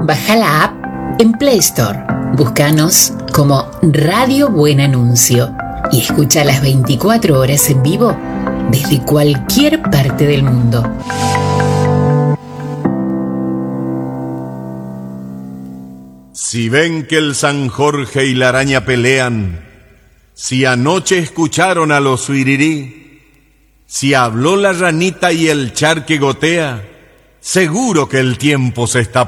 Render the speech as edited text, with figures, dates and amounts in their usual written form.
Baja la app en Play Store. Búscanos como Radio Buen Anuncio y escucha las 24 horas en vivo desde cualquier parte del mundo. Si ven que el San Jorge y la araña pelean, si anoche escucharon a los suirirí, si habló la ranita y el charque gotea, seguro que el tiempo se está